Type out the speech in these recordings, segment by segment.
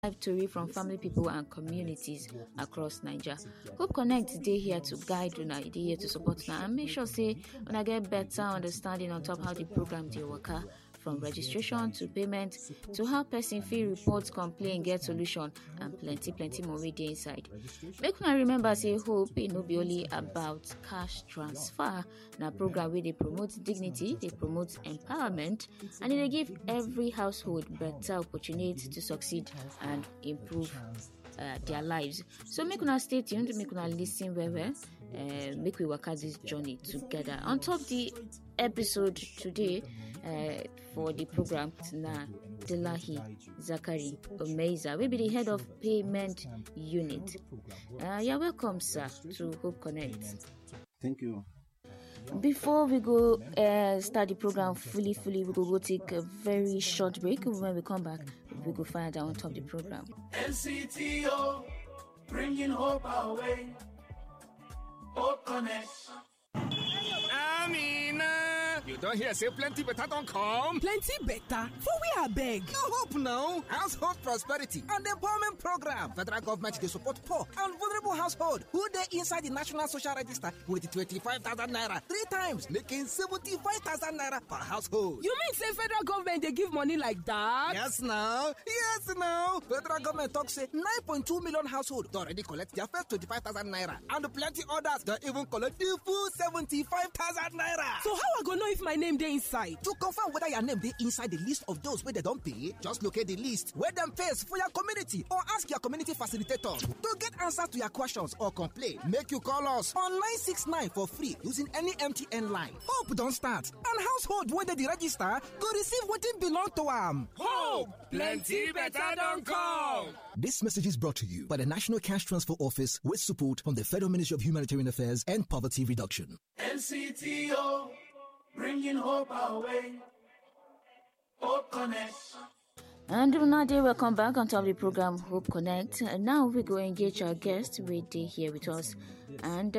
live story from family people and communities across Nigeria. Hope Connect dey here to guide una, dey here to support una, and make sure say una get better understanding on top how the program dey waka, from registration to payment to how person fit report, complain, get solution, and plenty more wey dey inside. Make una remember say Hope no be only about cash transfer. Na program wey dey promote dignity, dey promote empowerment, and e dey give every household better opportunity to succeed and improve their lives. So make una stay tuned, make una listen well, make we waka this journey together. On top the episode today for the program, na Delahi Zakari Omeiza, we be the head of payment unit. You're welcome, sir, to Hope Connect. Thank you. Before we go start the program fully, we go take a very short break. When we come back, we go find out on top the program. NCTO, bringing hope our way. Hope Connect. Amina, you don't hear say plenty better don't come. Plenty better? For we are beg. No hope now. Household prosperity and empowerment program. Federal government they support poor and vulnerable household who they inside the National Social Register with 25,000 naira 3 times, making 75,000 naira per household. You mean say federal government they give money like that? Yes now. Federal government talk say 9.2 million households already collect their first 25,000 naira, and plenty others that even collect the full 75,000 naira. So how I go know if my name dey inside? To confirm whether your name dey inside the list of those where they don't pay, just locate the list where them face for your community or ask your community facilitator. To get answers to your questions or complain, make you call us on 969 for free using any MTN line. Hope don't start, and household where they register go receive what belong to them. Hope, plenty better don't come. This message is brought to you by the National Cash Transfer Office with support from the Federal Ministry of Humanitarian Affairs and Poverty Reduction. NCTO, bringing hope our way. Hope Connect. And now they welcome back on top of the program Hope Connect. And now we go engage our guests with they here with us. And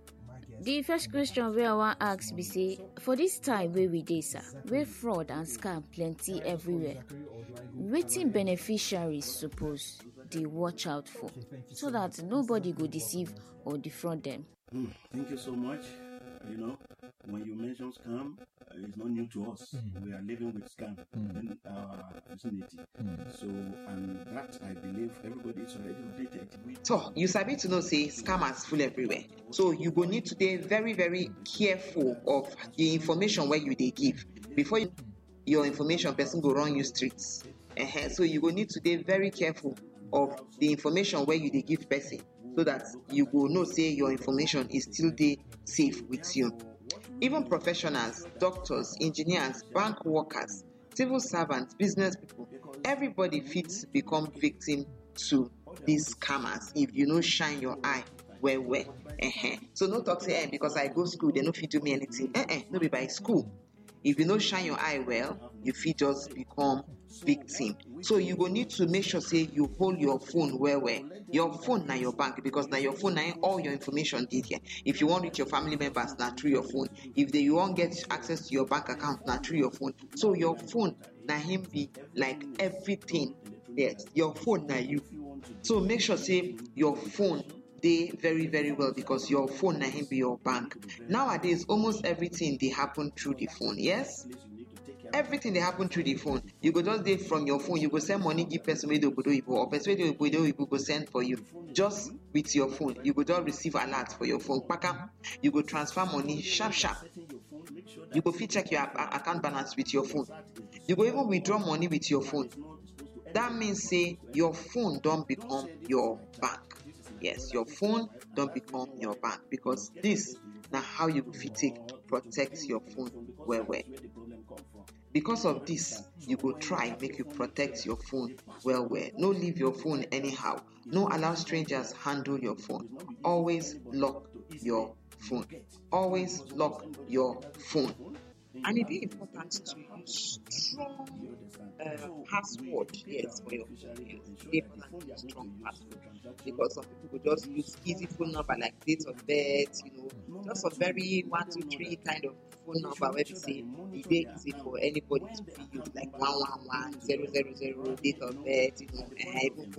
the first question we want to ask be say, for this time where we dey, sir, where fraud and scam plenty everywhere, wetin beneficiaries suppose they watch out for so that nobody go deceive or defraud them? Thank you so much. You know, when you mention scam, it's not new to us. We are living with scam in our vicinity. So, and that I believe everybody is already updated. So, you sabi to know say scammers full everywhere. So, you go need to be very, very careful of the information where you they give. Before your information, person go run you streets. So, you go need to be very careful of the information where you they give person, so that you go know say your information is still there safe with you. Even professionals, doctors, engineers, bank workers, civil servants, business people, everybody fits become victim to these scammers if you know shine your eye well. So no talk say because I go school they no fit do me anything. No be by school. If you know shine your eye well, you fit just become victim. So you go need to make sure say you hold your phone well. Your phone na your bank, because na your phone na all your information did here. If you want reach your family members, na through your phone. If you want get access to your bank account, na through your phone. So your phone na him be like everything. Yes, your phone na you. So make sure say your phone they very, very well, because your phone na him be your bank. Nowadays, almost everything they happen through the phone. Yes, everything they happen through the phone. You go just day from your phone. You go send money, give person with the or person with the go send for you. Just with your phone, you go just receive alerts for your phone. You go transfer money sharp. You go fit check your account balance with your phone. You go even withdraw money with your phone. That means say your phone don't become your bank. Yes, your phone don't become your bank, because this now how you fit take protect your phone well. Because of this, you go try make you protect your phone well. No leave your phone anyhow. No allow strangers handle your phone. Always lock your phone. Always lock your phone. And it is important to use strong password, yes, for your phone. Yes, strong password, because some people will just use easy phone number like date of birth, just a very 1, 2, 3 kind of phone number where we say the day easy for anybody to fill you, like 111 000, date of birth, even